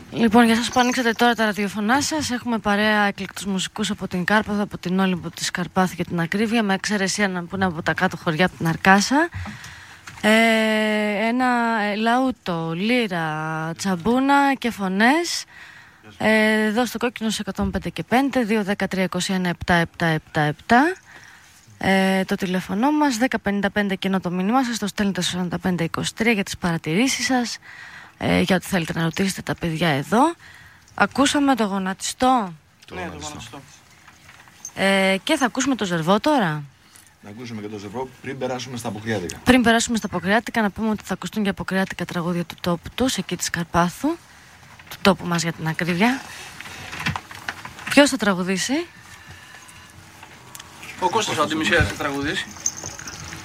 Λοιπόν, για σας που ανοίξατε τώρα τα ραδιοφωνά σας, έχουμε παρέα εκλεκτούς μουσικούς από την Κάρπαθο, από την Όλυμπο της Καρπάθου για την ακρίβεια, με εξαίρεση έναν που είναι από τα κάτω χωριά, από την Αρκάσα. Ένα λαούτο, λύρα, τσαμπούνα και φωνές. Εδώ στο κόκκινο σε 105 και 5, 2-13-21-7-7-7-7. Το τηλέφωνο μας 1055 και ενώ το μήνυμά σας το στέλνετε στο 4523 για τις παρατηρήσεις σας, για ό,τι θέλετε να ρωτήσετε τα παιδιά εδώ. Ακούσαμε το γονατιστό. Ναι, το γονατιστό. Και θα ακούσουμε το Ζερβό τώρα. Να ακούσουμε και το Ζερβό πριν περάσουμε στα αποκριάτικα. Πριν περάσουμε στα αποκριάτικα, να πούμε ότι θα ακουστούν και αποκριάτικα τραγούδια του τόπου τους, εκεί της Καρπάθου, του τόπου μας για την ακρίβεια. Ποιος θα τραγουδήσει? Ο Κώστας Αντιμισιάς θα τραγουδήσει.